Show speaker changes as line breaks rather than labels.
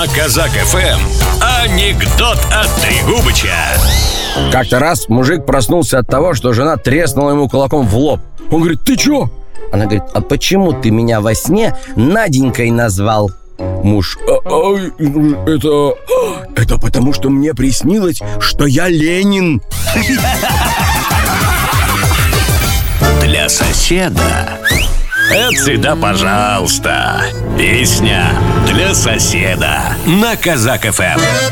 На Казак ФМ анекдот от Трегубыча.
Как-то раз мужик проснулся от того, что жена треснула ему кулаком в лоб. Он говорит: ты чё? Она говорит: а почему ты меня во сне Наденькой назвал? Муж: это потому, что мне приснилось, что я Ленин.
Для соседа. Это всегда пожалуйста. Песня для соседа на Казак ФМ.